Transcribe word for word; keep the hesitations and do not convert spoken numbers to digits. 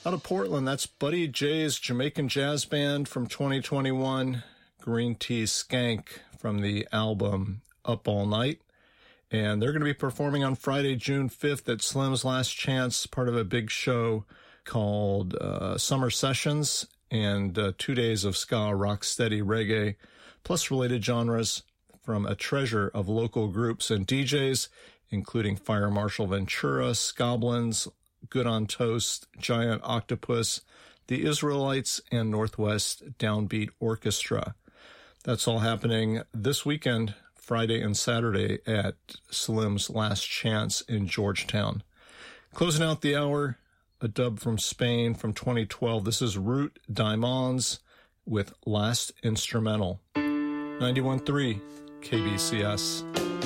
Out of Portland, that's Buddy J's Jamaican Jazz Band from twenty twenty-one, Green Tea Skank from the album Up All Night. And they're going to be performing on Friday, June fifth at Slim's Last Chance, part of a big show called uh, Summer Sessions, and uh, two days of ska, rock steady, reggae, plus related genres from a treasure of local groups and D Js, including Fire Marshal Ventura, Scoblins, Good on Toast, Giant Octopus, the Israelites, and Northwest Downbeat Orchestra. That's all happening this weekend, Friday and Saturday, at Slim's Last Chance in Georgetown. Closing out the hour, a dub from Spain from twenty twelve. This is Root Diamonds with Last Instrumental. ninety-one point three K B C S.